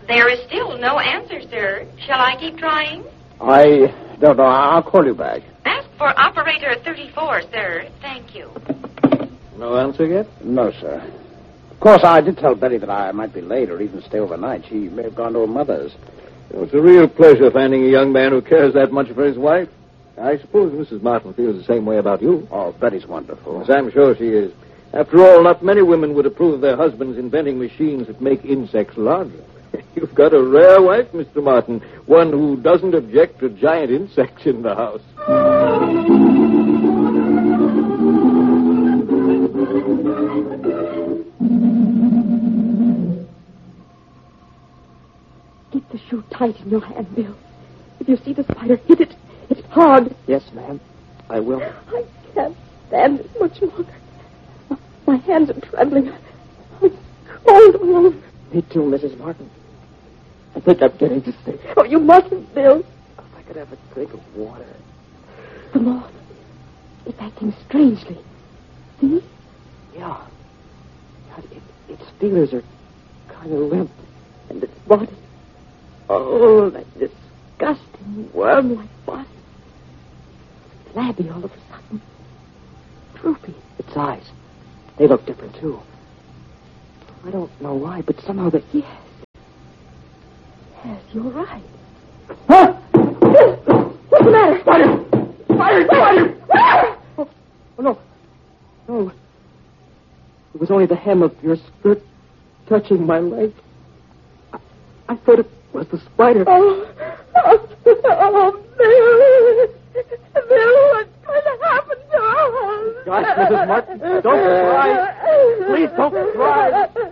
There is still no answer, sir. Shall I keep trying? I don't know. I'll call you back. Ask for operator 34, sir. Thank you. No answer yet? No, sir. Of course, I did tell Betty that I might be late or even stay overnight. She may have gone to her mother's. It's a real pleasure finding a young man who cares that much for his wife. I suppose Mrs. Martin feels the same way about you. Oh, Betty's wonderful. Yes, I'm sure she is. After all, not many women would approve of their husbands inventing machines that make insects larger. You've got a rare wife, Mr. Martin. One who doesn't object to giant insects in the house. Keep the shoe tight in your hand, Bill. If you see the spider, hit it. It's hard. Yes, ma'am. I will. I can't stand it much longer. My hands are trembling. I'm cold all over. Me too, Mrs. Martin. I think I'm getting sick. Oh, you mustn't, Bill. If I could have a drink of water. The moth. It's acting strangely. See? Yeah. Its feelers are kind of limp. And its body. Oh, that disgusting worm-like body. Flabby all of a sudden. Droopy. Its eyes. They look different, too. I don't know why, but somehow they... Yes. Yes, you're right. Huh? What's the matter? Spider! Spider! Spider! Oh, no. No. It was only the hem of your skirt touching my leg. I thought it was the spider. Oh, Bill. Bill, what's going to happen to us? Gosh, Mrs. Martin, don't cry. Please don't cry.